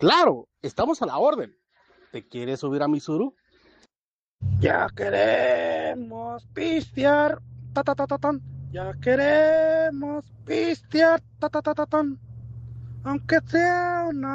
Claro, estamos a la orden. ¿Te quieres subir a mi suru? Ya queremos pistear, ta ta ta ta tan. Ya queremos pistear, ta ta ta ta tan. Aunque sea una